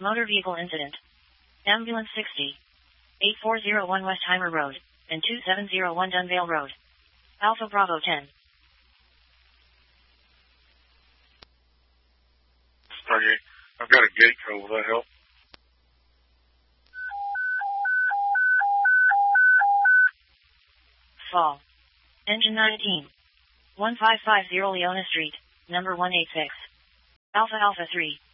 Motor vehicle incident. Ambulance 60. 8401 Westheimer Road, and 2701 Dunvale Road. Alpha Bravo 10. Stargate, I've got a gate code. Will that help? Fall. Engine 19. 1550 Leona Street, number 186. Alpha Alpha 3.